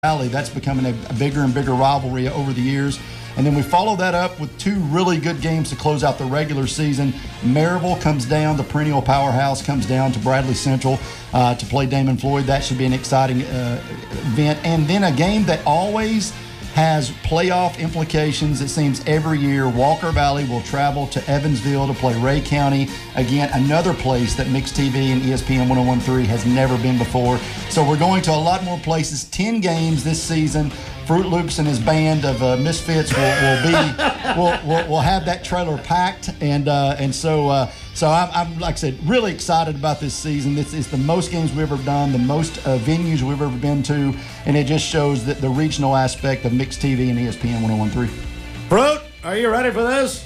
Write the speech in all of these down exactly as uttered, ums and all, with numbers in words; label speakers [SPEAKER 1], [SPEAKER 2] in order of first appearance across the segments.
[SPEAKER 1] Valley. That's becoming a, a bigger and bigger rivalry over the years. And then we follow that up with two really good games to close out the regular season. Maryville comes down, the perennial powerhouse comes down to Bradley Central uh, to play Damon Floyd. That should be an exciting uh, event. And then a game that always has playoff implications, it seems, every year. Walker Valley will travel to Evansville to play Ray County. Again, another place that Mix T V and E S P N one oh one point three has never been before. So we're going to a lot more places. ten games this season. Fruit Loops and his band of uh, misfits will, will be will will will have that trailer packed, and uh, and so uh, so I'm, I'm like I said, really excited about this season. This is the most games we've ever done, the most uh, venues we've ever been to, and it just shows that the regional aspect of Mixed T V and E S P N one oh one point three.
[SPEAKER 2] Fruit, are you ready for this?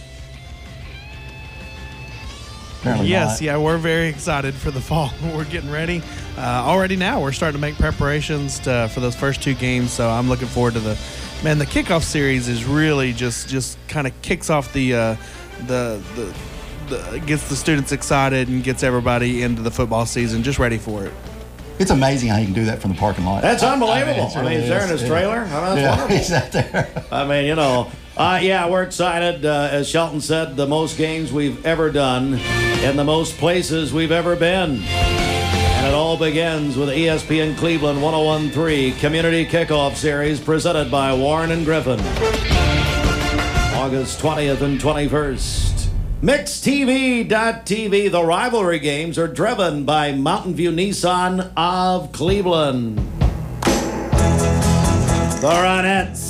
[SPEAKER 1] Apparently
[SPEAKER 3] yes,
[SPEAKER 1] not.
[SPEAKER 3] yeah, we're very excited for the fall. We're getting ready. Uh, already now, we're starting to make preparations to, for those first two games, so I'm looking forward to the, man, the kickoff series is really just, just kind of kicks off the, uh, the, the, the, gets the students excited and gets everybody into the football season just ready for it.
[SPEAKER 1] It's amazing how he can do that from the parking lot.
[SPEAKER 2] That's unbelievable.
[SPEAKER 1] I mean,
[SPEAKER 2] I mean, he's there in his trailer. I mean, that's
[SPEAKER 1] yeah,
[SPEAKER 2] wonderful.
[SPEAKER 1] he's out there.
[SPEAKER 2] I mean, you know, uh, yeah, we're excited. Uh, as Shelton said, the most games we've ever done in the most places we've ever been. And it all begins with E S P N Cleveland one oh one point three Community Kickoff Series presented by Warren and Griffin. August twentieth and twenty-first. Mix T V dot T V. The rivalry games are driven by Mountain View Nissan of Cleveland. The Ronettes